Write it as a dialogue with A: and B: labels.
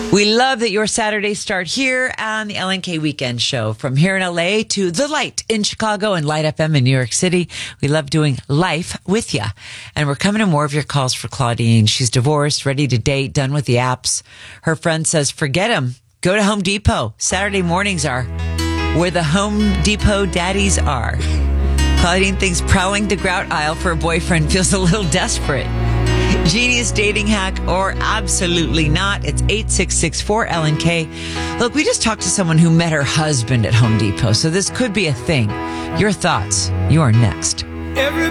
A: We love that your Saturdays start here on the LNK Weekend Show. From here in LA to The Light in Chicago and Light FM in New York City. We love doing life with you. And we're coming to more of your calls for Claudine. She's divorced, ready to date, done with the apps. Her friend says, forget him. Go to Home Depot. Saturday mornings are where the Home Depot daddies are. Claudine thinks prowling the grout aisle for a boyfriend feels a little desperate. Genius dating hack or absolutely not. It's 866-4LNK. Look, we just talked to someone who met her husband at Home Depot, so this could be a thing. Your thoughts. You're next.